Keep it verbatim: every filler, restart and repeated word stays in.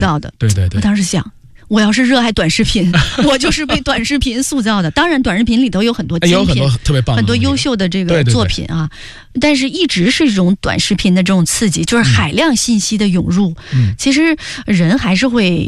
到的。 对对对， 我当时想，我要是热爱短视频，我就是被短视频塑造的。当然，短视频里头有很多精品， 有很多特别棒的， 很多优秀的这个作品啊。对对对，但是一直是这种短视频的这种刺激，就是海量信息的涌入。嗯，其实人还是会